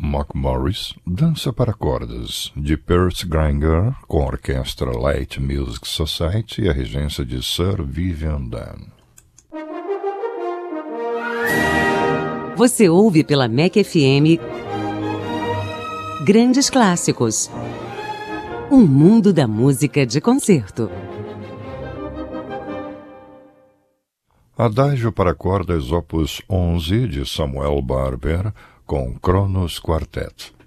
McMorris, Dança para Cordas, de Percy Grainger, com a orquestra Light Music Society e a regência de Sir Vivian Dan. Você ouve pela MEC FM Grandes Clássicos. Um mundo da música de concerto. Adágio para cordas opus 11 de Samuel Barber com Kronos Quartet.